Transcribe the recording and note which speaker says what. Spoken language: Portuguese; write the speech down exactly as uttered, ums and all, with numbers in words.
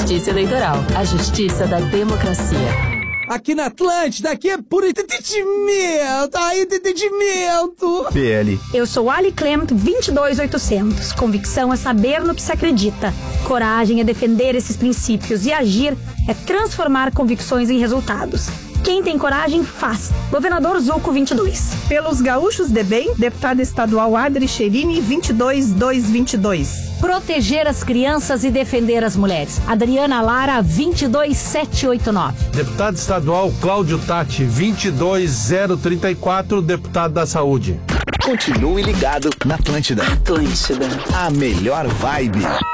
Speaker 1: Justiça Eleitoral, a justiça da democracia.
Speaker 2: Aqui na Atlântida, aqui é por entendimento, aí entendimento.
Speaker 3: P L.
Speaker 4: Eu sou Ali Clement, vinte e dois mil e oitocentos. Convicção é saber no que se acredita. Coragem é defender esses princípios e agir é transformar convicções em resultados. Quem tem coragem, faz. Governador Zucco, vinte e dois.
Speaker 5: Pelos gaúchos de bem, deputada estadual Adri Cherini, vinte e dois mil duzentos e vinte e dois.
Speaker 6: Proteger as crianças e defender as mulheres. Adriana Lara, vinte e dois mil setecentos e oitenta e nove.
Speaker 7: Deputado estadual Cláudio Tati, vinte e dois mil trinta e quatro, deputado da Saúde.
Speaker 3: Continue ligado na Atlântida.
Speaker 1: Atlântida.
Speaker 3: A melhor vibe.